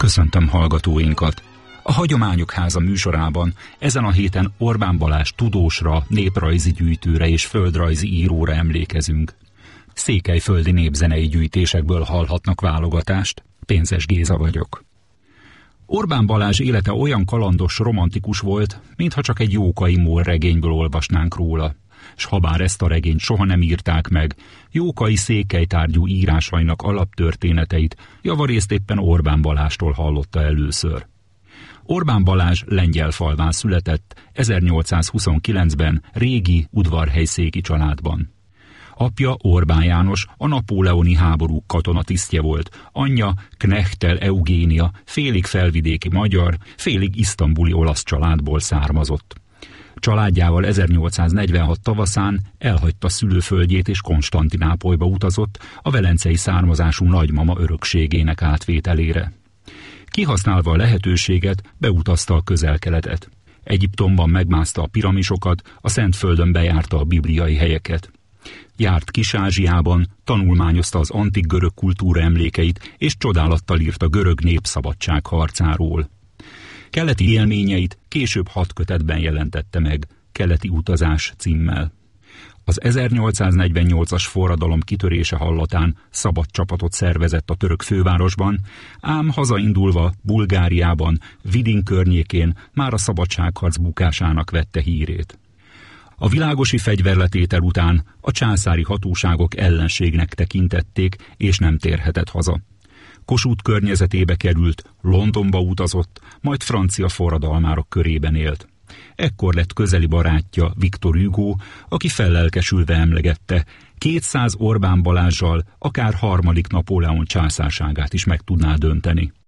Köszöntöm hallgatóinkat! A Hagyományok Háza műsorában ezen a héten Orbán Balázs tudósra, néprajzi gyűjtőre és földrajzi íróra emlékezünk. Székelyföldi népzenei gyűjtésekből hallhatnak válogatást. Pénzes Géza vagyok. Orbán Balázs élete olyan kalandos, romantikus volt, mintha csak egy Jókai Mór regényből olvasnánk róla. S habár ezt a regényt soha nem írták meg, Jókai székelytárgyú írásainak alaptörténeteit javarészt éppen Orbán Balázstól hallotta először. Orbán Balázs Lengyelfalván született 1829-ben régi udvarhelyszéki családban. Apja Orbán János a napóleoni háborúk katonatisztje volt, anyja Knechtel Eugénia félig felvidéki magyar, félig isztambuli olasz családból származott. Családjával 1846 tavaszán elhagyta szülőföldjét és Konstantinápolyba utazott a velencei származású nagymama örökségének átvételére. Kihasználva a lehetőséget, beutazta a Közel-Keletet. Egyiptomban megmászta a piramisokat, a Szentföldön bejárta a bibliai helyeket. Járt Kis-Ázsiában, tanulmányozta az antik görög kultúra emlékeit, és csodálattal írt a görög népszabadság harcáról. Keleti élményeit később 6 kötetben jelentette meg, Keleti utazás címmel. Az 1848-as forradalom kitörése hallatán szabad csapatot szervezett a török fővárosban, ám hazaindulva Bulgáriában, Vidin környékén már a szabadságharc bukásának vette hírét. A világosi fegyverletétel után a császári hatóságok ellenségnek tekintették, és nem térhetett haza. Kossuth környezetébe került, Londonba utazott, majd francia forradalmárok körében élt. Ekkor lett közeli barátja Victor Hugo, aki fellelkesülve emlegette, 200 Orbán Balázssal akár 3. Napóleon császárságát is meg tudná dönteni.